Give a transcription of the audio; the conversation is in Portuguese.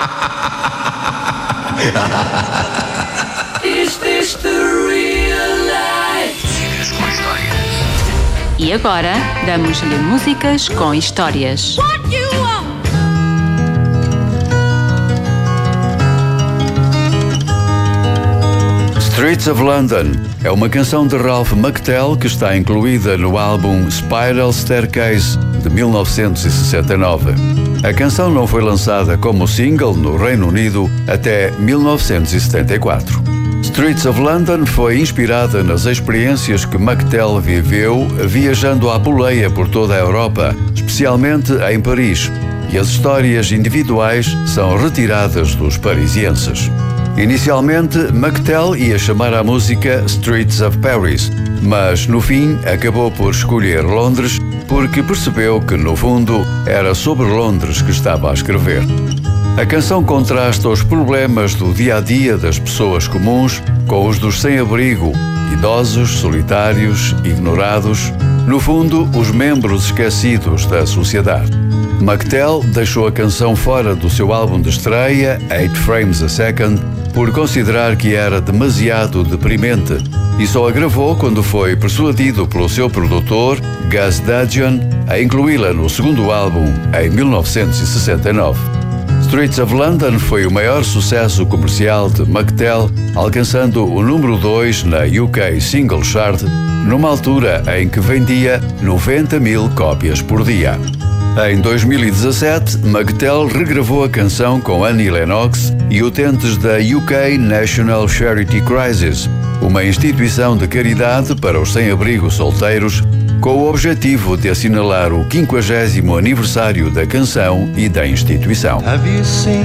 Is this the real life? Músicas com histórias. E agora, damos-lhe músicas com histórias. What you want? Streets of London é uma canção de Ralph McTell que está incluída no álbum Spiral Staircase de 1969. A canção não foi lançada como single no Reino Unido até 1974. Streets of London foi inspirada nas experiências que McTell viveu viajando à boleia por toda a Europa, especialmente em Paris, e as histórias individuais são retiradas dos parisienses. Inicialmente, McTell ia chamar a música Streets of Paris, mas no fim acabou por escolher Londres porque percebeu que, no fundo, era sobre Londres que estava a escrever. A canção contrasta os problemas do dia-a-dia das pessoas comuns com os dos sem-abrigo, idosos, solitários, ignorados, no fundo, os membros esquecidos da sociedade. McTell deixou a canção fora do seu álbum de estreia, 8 Frames a Second, por considerar que era demasiado deprimente e só a gravou quando foi persuadido pelo seu produtor, Gus Dudgeon, a incluí-la no segundo álbum em 1969. Streets of London foi o maior sucesso comercial de McTell, alcançando o número 2 na UK Single Chart, numa altura em que vendia 90 mil cópias por dia. Em 2017, McTell regravou a canção com Annie Lennox e utentes da UK National Charity Crisis, uma instituição de caridade para os sem-abrigo solteiros, com o objetivo de assinalar o 50º aniversário da canção e da instituição.